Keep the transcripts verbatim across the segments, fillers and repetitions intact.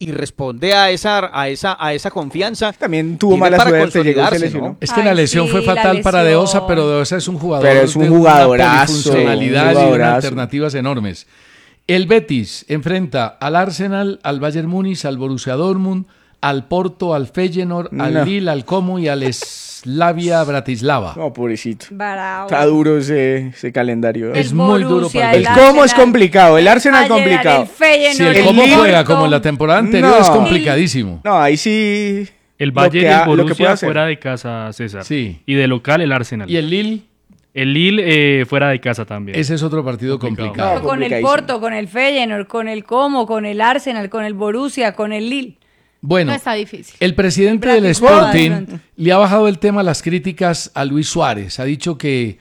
y responde a esa a esa a esa confianza. También tuvo mala para suerte, llegó, se consolidarse, lesionó. ¿no? Es que Ay, la lesión sí, fue la fatal para De lesión. Osa, pero De Osa es un jugador Pero es un de jugadorazo, una polifuncionalidad y jugadorazo. unas alternativas enormes. El Betis enfrenta al Arsenal, al Bayern Múnich, al Borussia Dortmund, al Porto, al Feyenoord, al No. Lille, al Como y al Slavia Bratislava. No, pobrecito. Bravo. Está duro ese, ese calendario. Es El muy duro Borussia, para el El Betis. cómo es Arsenal, complicado, el Arsenal Bayern, complicado. el Feyenoord, Si el el Como Lille- juega como en la temporada anterior No. es complicadísimo. No, ahí sí. El lo Bayern que y ha- el lo que puede Borussia hacer. fuera de casa, César. Sí. Y de local el Arsenal. Y el Lille, El Lille eh, fuera de casa también. ese es otro partido Complicado. complicado. Pero con el complicadísimo. Porto, con el Feyenoord, con el Como, con el Arsenal, con el Borussia, con el Lille. Bueno, No está difícil. el presidente del Bratislava, de Sporting pronto. le ha bajado el tema a las críticas a Luis Suárez. Ha dicho que,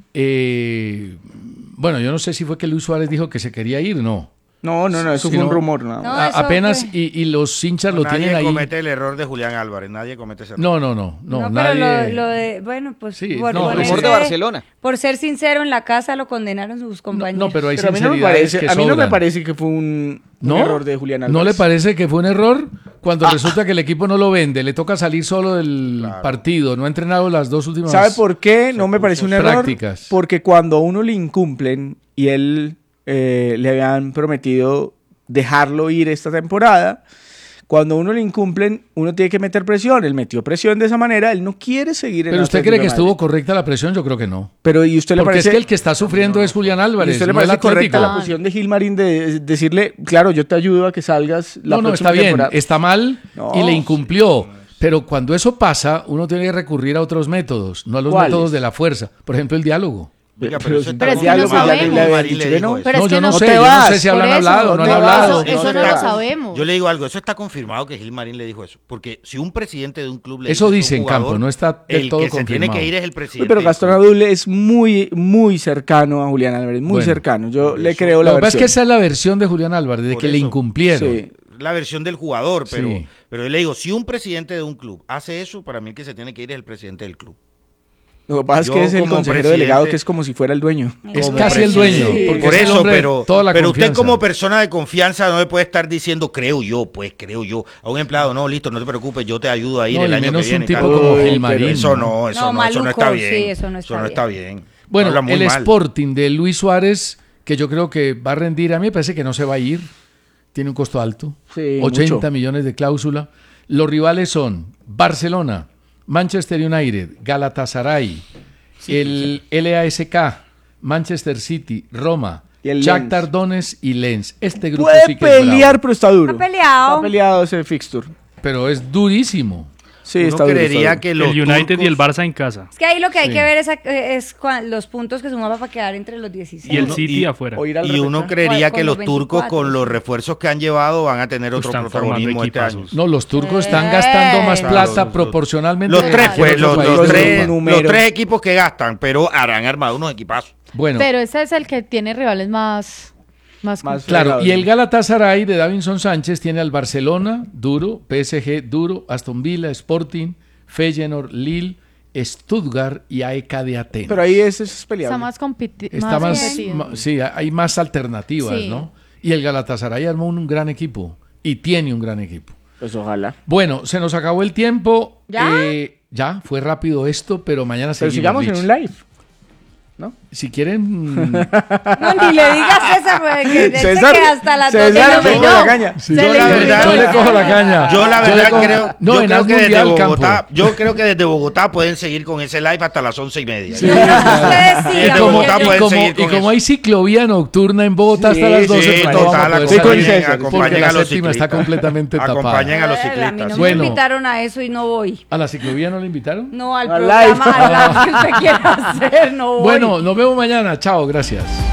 eh, bueno, yo no sé si fue que Luis Suárez dijo que se quería ir, no. No, no, no, eso Sí, fue un no. rumor. No. No, A- eso apenas fue- y, y los hinchas lo nadie tienen ahí. comete el error de Julián Álvarez, nadie comete ese error. No, no, no, no, No, nadie. pero lo, lo de, bueno, pues Sí, por, no, por rumor ese- de Barcelona. Por ser sincero, en la casa lo condenaron sus No, compañeros. no, pero hay Pero a mí no me sinceridades parece, que a mí no me sobran. parece que fue un, un ¿No? error de Julián Álvarez. ¿No le parece que fue un error? Cuando resulta que el equipo no lo vende, le toca salir solo del Claro. partido, no ha entrenado las dos últimas ¿Sabe por qué? No me parece un error. prácticas. Porque cuando a uno le incumplen y él eh, le habían prometido dejarlo ir esta temporada, cuando a uno le incumplen, uno tiene que meter presión. Él metió presión de esa manera, él no quiere seguir en Pero usted Atlético cree que de estuvo Madrid. correcta la presión, yo creo que no. Pero ¿y usted le Porque parece es que el que está sufriendo es Julián ¿y Álvarez, usted le no el parece correcta Atlético. la posición de Gilmarín de decirle, claro, yo te ayudo a que salgas la No, no, próxima está bien, temporada? está mal No, y le incumplió. Pero cuando eso pasa, uno tiene que recurrir a otros métodos, no a los ¿Cuáles? métodos de la fuerza. Por ejemplo, el diálogo. Oiga, Pero eso si- está pero es que ya no lo- ya le- sabemos. le habían Marín dicho le que dijo no. eso. Pero no, es yo que no no- sé, No te yo no vas, sé si por hablan eso, hablado, no no te han vas. hablado. Eso, eso Eso no lo está- sabemos. Yo le digo algo, eso está confirmado que Gilmarín le dijo eso. Porque si un presidente de un club le Eso dice a un dice en jugador, campo, no está del el todo que se tiene confirmado. que ir es el Uy, presidente. pero del Gastón club. Adulle es muy, muy cercano a Julián Álvarez, muy Bueno, cercano. Yo por le eso. creo la Lo que pasa es versión. que esa es la versión de Julián Álvarez, de Por que le eso. incumplieron. Sí. La versión del jugador, pero, Sí. pero yo le digo, si un presidente de un club hace eso, para mí el que se tiene que ir es el presidente del club. Lo que pasa es Yo que es el como consejero presidente- delegado que es como si fuera el dueño. Es Como casi el dueño. presidente. porque Por es el eso, hombre de pero, toda la pero usted confianza. como persona de confianza no le puede estar diciendo, creo yo, pues creo yo. A un empleado, no, listo, no te preocupes, yo te ayudo a ir No, el y año menos que viene. un tipo tal. como Uy, Gilmarín. pero Eso no, eso No, no, eso no está maluco, bien. sí, eso no está no bien. está bien. Bueno, Habla muy el mal. Sporting de Luis Suárez, que yo creo que va a rendir, a mí me parece que no se va a ir, tiene un costo alto, Sí, ochenta mucho. millones de cláusula. Los rivales son Barcelona, Manchester United, Galatasaray, el L A S K, Manchester City, Roma, Y el Shakhtar Lens. Donetsk y Lens. Este grupo Puede sí que es pelear, bravo, pero está duro. Está peleado. Está peleado ese fixture. pero es durísimo. Sí, Uno está duro. está creería duro. que los el United turcos- y el Barça en casa. Es que ahí lo que hay Sí. que ver es, es cua- los puntos que sumaba para quedar entre los dieciséis. Y el Uno- City y- afuera. o ir al Y uno repechaje. creería Con que los los turcos veinticuatro, con los sí. refuerzos que han llevado van a tener otro Están formando protagonismo este año. equipazos. No, los turcos están Eh, gastando más Claro, plata los- proporcionalmente. Los que tres, que pues, otros los, países los de tres, Europa. número. los tres equipos que gastan, pero habrán armado unos equipazos. Bueno, Pero ese es el que tiene rivales más... Más, Más claro, fregado, y el sí. Galatasaray de Davinson Sánchez tiene al Barcelona, duro, P S G, duro, Aston Villa, Sporting, Feyenoord, Lille, Stuttgart y A E K de Atenas. Pero ahí ese es peleable. Está más competido. Está más, competido. ma- sí, hay más alternativas, Sí. ¿no? Y el Galatasaray armó un gran equipo y tiene un gran equipo. Pues ojalá. Bueno, se nos acabó el tiempo. ¿Ya? Eh, ya, fue rápido esto, pero mañana Pero seguimos. sigamos en Rich. un live. ¿No? Si quieren, No, ni le digas César, güey, que de César- que hasta las César doce me no coge la caña. Se Yo le la iluminó verdad- yo le la cojo la caña. caña. Yo la Yo verdad le cojo- creo, No, yo en creo Haz que desde Mundial, Bogotá, Campo. yo creo que desde Bogotá pueden seguir con ese live hasta las once y media. Sí. Ustedes Y sigan, de como, Bogotá porque- y pueden como- seguir y con como eso. hay ciclovía nocturna en Bogotá hasta Sí, las doce, Sí, pues no vamos a total, poder acompañen, salir, acompañen porque acompañen la a los séptima está ciclistas. completamente tapada. Acompañen a los Eh, A mí no ciclistas. me Bueno. invitaron a eso y no voy. ¿A la ciclovía no le invitaron? No, al Al programa, live. a la que usted quiera hacer, no voy. Bueno, nos vemos mañana. Chao, gracias.